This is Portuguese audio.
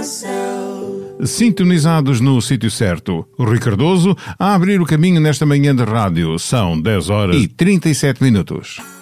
Sintonizados no sítio certo. O Rui Cardoso a abrir o caminho nesta manhã de rádio. São 10 horas e 37 minutos.